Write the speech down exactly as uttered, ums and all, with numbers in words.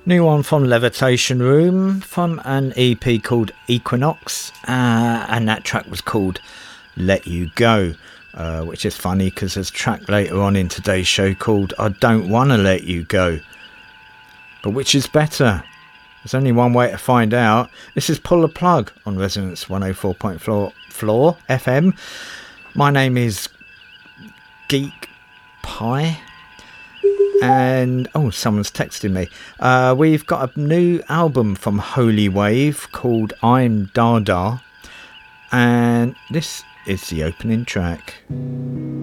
New one from Levitation Room from an E P called Equinox, uh, and that track was called Let You Go, uh, which is funny because there's a track later on in today's show called I Don't Wanna Let You Go. But which is better? There's only one way to find out. This is Pull the Plug on Resonance one oh four point four F M. My name is Geek Pie. And oh, someone's texting me. Uh, we've got a new album from Holy Wave called I'm Dada, and this is the opening track.